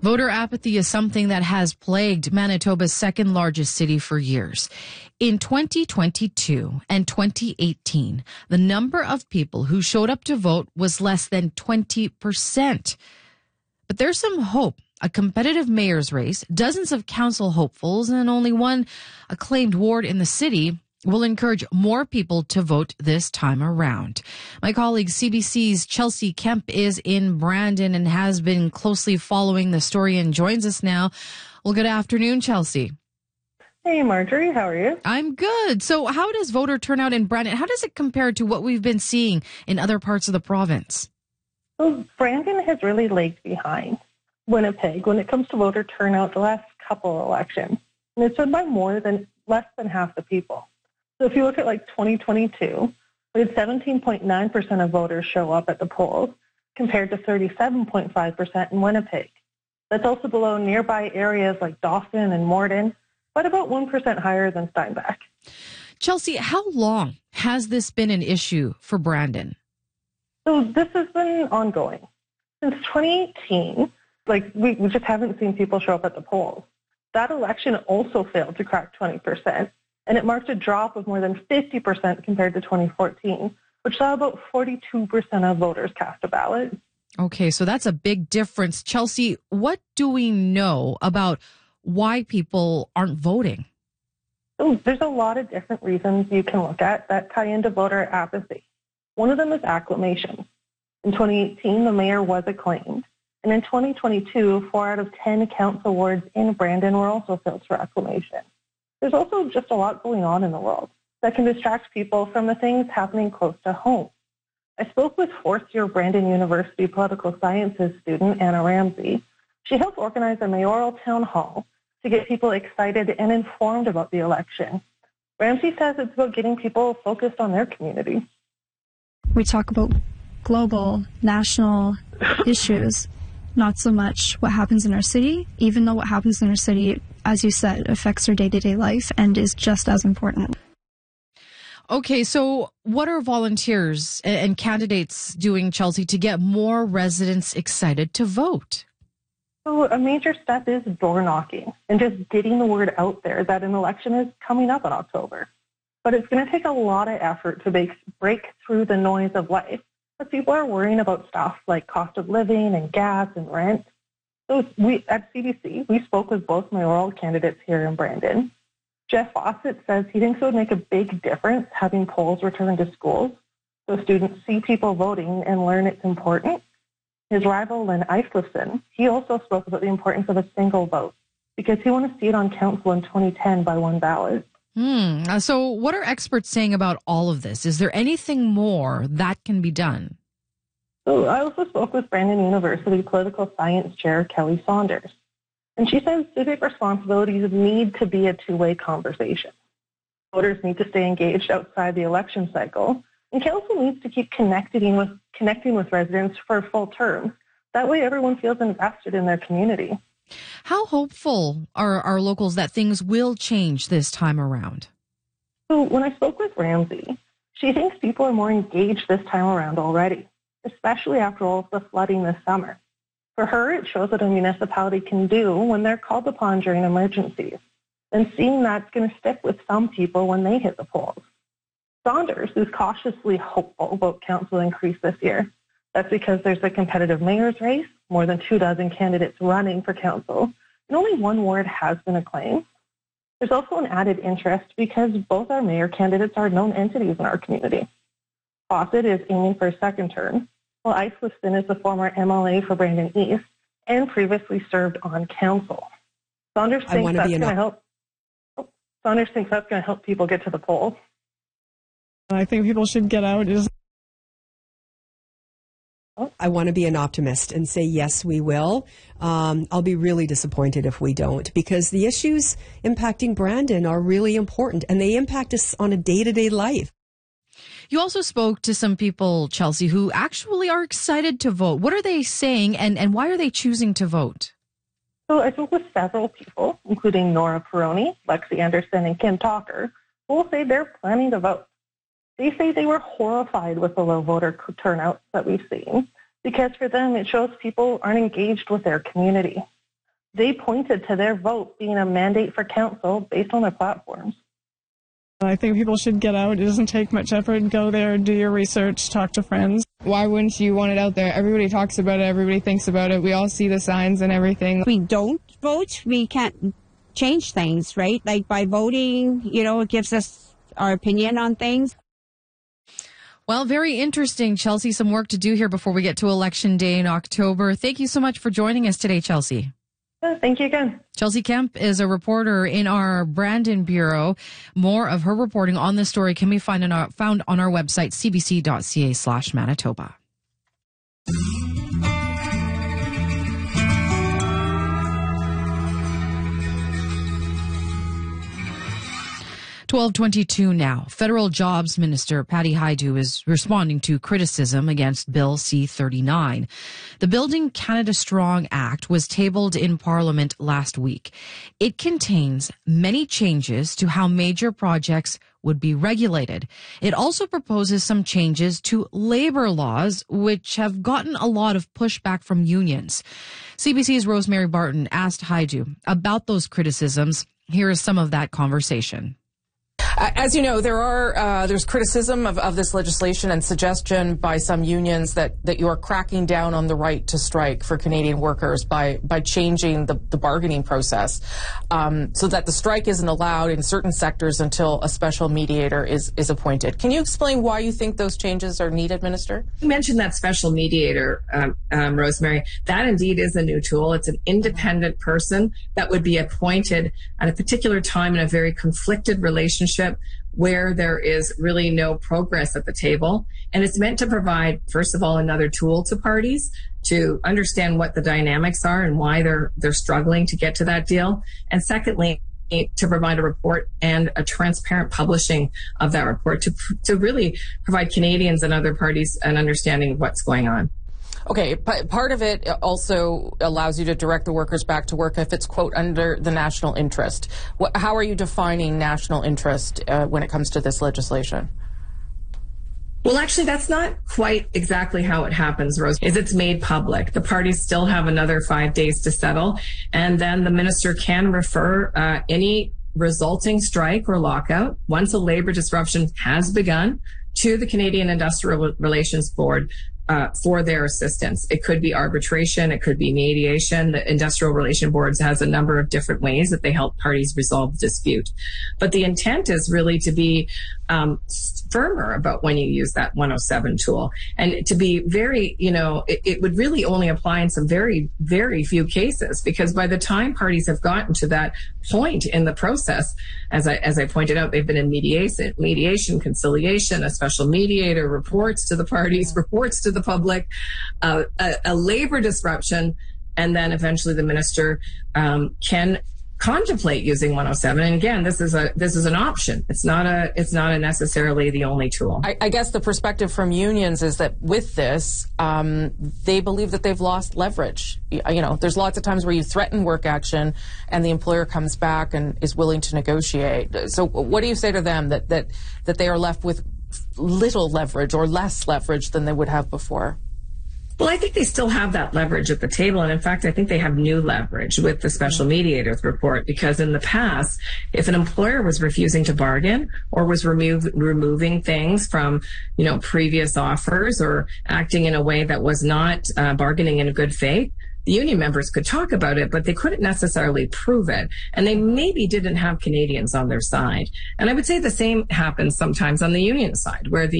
Voter apathy is something that has plagued Manitoba's second largest city for years. In 2022 and 2018, the number of people who showed up to vote was less than 20%. But there's some hope. A competitive mayor's race, dozens of council hopefuls, and only one acclaimed ward in the city will encourage more people to vote this time around. My colleague CBC's Chelsea Kemp is in Brandon and has been closely following the story and joins us now. Well, good afternoon, Chelsea. Hey, Marjorie. How are you? I'm good. So how does voter turnout in Brandon, how does it compare to what we've been seeing in other parts of the province? So Brandon has really lagged behind Winnipeg when it comes to voter turnout the last couple of elections. And it's been by less than half the people. So if you look at 2022, we had 17.9% of voters show up at the polls compared to 37.5% in Winnipeg. That's also below nearby areas like Dawson and Morden, but about 1% higher than Steinbach. Chelsea, how long has this been an issue for Brandon? So this has been ongoing. Since 2018, we just haven't seen people show up at the polls. That election also failed to crack 20%, and it marked a drop of more than 50% compared to 2014, which saw about 42% of voters cast a ballot. Okay, so that's a big difference. Chelsea, what do we know about why people aren't voting? So there's a lot of different reasons you can look at that tie into voter apathy. One of them is acclamation. In 2018, the mayor was acclaimed. And in 2022, 4 out of 10 council wards in Brandon were also filled for acclamation. There's also just a lot going on in the world that can distract people from the things happening close to home. I spoke with fourth-year Brandon University political sciences student Anna Ramsey. She helped organize a mayoral town hall to get people excited and informed about the election. Ramsey says it's about getting people focused on their community. We talk about global, national issues, not so much what happens in our city, even though what happens in our city, as you said, affects our day-to-day life and is just as important. Okay, so what are volunteers and candidates doing, Chelsea, to get more residents excited to vote? So a major step is door knocking and just getting the word out there that an election is coming up in October. But it's going to take a lot of effort to break through the noise of life. But people are worrying about stuff like cost of living and gas and rent. So we at CBC, we spoke with both mayoral candidates here in Brandon. Jeff Fawcett says he thinks it would make a big difference having polls return to schools so students see people voting and learn it's important. His rival, Lynn Eislifson, he also spoke about the importance of a single vote because he wants to see it on council in 2010 by one ballot. So what are experts saying about all of this? Is there anything more that can be done? So I also spoke with Brandon University political science chair Kelly Saunders, and she says civic responsibilities need to be a two-way conversation. Voters need to stay engaged outside the election cycle, and council needs to keep connecting with residents for full terms. That way everyone feels invested in their community. How hopeful are locals that things will change this time around? So when I spoke with Ramsey, she thinks people are more engaged this time around already, especially after all of the flooding this summer. For her, it shows what a municipality can do when they're called upon during emergencies, and seeing that's going to stick with some people when they hit the polls. Saunders is cautiously hopeful vote count will increase this year. That's because there's a competitive mayor's race, more than 24 candidates running for council, and only one ward has been acclaimed. There's also an added interest because both our mayor candidates are known entities in our community. Fawcett is aiming for a second term, while Eislifson is the former MLA for Brandon East and previously served on council. Saunders thinks that's going to help people get to the polls. I think people should get out. I want to be an optimist and say, yes, we will. I'll be really disappointed if we don't, because the issues impacting Brandon are really important and they impact us on a day-to-day life. You also spoke to some people, Chelsea, who actually are excited to vote. What are they saying and why are they choosing to vote? So I spoke with several people, including Nora Peroni, Lexi Anderson, and Kim Talker, who will say they're planning to vote. They say they were horrified with the low voter turnout that we've seen because for them it shows people aren't engaged with their community. They pointed to their vote being a mandate for council based on their platforms. I think people should get out. It doesn't take much effort. Go there, do your research, talk to friends. Why wouldn't you want it out there? Everybody talks about it. Everybody thinks about it. We all see the signs and everything. If we don't vote, we can't change things, right? Like by voting, it gives us our opinion on things. Well, very interesting, Chelsea. Some work to do here before we get to Election Day in October. Thank you so much for joining us today, Chelsea. Thank you again. Chelsea Kemp is a reporter in our Brandon Bureau. More of her reporting on this story can be found on our website, cbc.ca/Manitoba. 12:22 now. Federal Jobs Minister Patty Hajdu is responding to criticism against Bill C-39. The Building Canada Strong Act was tabled in Parliament last week. It contains many changes to how major projects would be regulated. It also proposes some changes to labor laws, which have gotten a lot of pushback from unions. CBC's Rosemary Barton asked Hajdu about those criticisms. Here is some of that conversation. As you know, there's criticism of this legislation and suggestion by some unions that you are cracking down on the right to strike for Canadian workers by changing the bargaining process so that the strike isn't allowed in certain sectors until a special mediator is appointed. Can you explain why you think those changes are needed, Minister? You mentioned that special mediator, Rosemary. That indeed is a new tool. It's an independent person that would be appointed at a particular time in a very conflicted relationship where there is really no progress at the table. And it's meant to provide, first of all, another tool to parties to understand what the dynamics are and why they're struggling to get to that deal. And secondly, to provide a report and a transparent publishing of that report to really provide Canadians and other parties an understanding of what's going on. Okay, part of it also allows you to direct the workers back to work if it's, quote, under the national interest. How are you defining national interest when it comes to this legislation? Well, actually, that's not quite exactly how it happens, Rose. It's made public. The parties still have another 5 days to settle, and then the minister can refer any resulting strike or lockout, once a labor disruption has begun, to the Canadian Industrial Relations Board for their assistance. It could be arbitration. It could be mediation. The Industrial Relations Board has a number of different ways that they help parties resolve dispute. But the intent is really to be firmer about when you use that 107 tool, and to be very, it would really only apply in some very, very few cases, because by the time parties have gotten to that point in the process, as I pointed out, they've been in mediation, conciliation, a special mediator, reports to the parties, reports to the public, a labor disruption, and then eventually the minister can contemplate using 107. And again, this is an option. It's not necessarily the only tool. I guess the perspective from unions is that with this, they believe that they've lost leverage. There's lots of times where you threaten work action and the employer comes back and is willing to negotiate. So what do you say to them that they are left with little leverage or less leverage than they would have before? Well, I think they still have that leverage at the table. And in fact, I think they have new leverage with the special mediator's report, because in the past, if an employer was refusing to bargain or was removing things from, previous offers or acting in a way that was not bargaining in good faith, the union members could talk about it, but they couldn't necessarily prove it. And they maybe didn't have Canadians on their side. And I would say the same happens sometimes on the union side, where the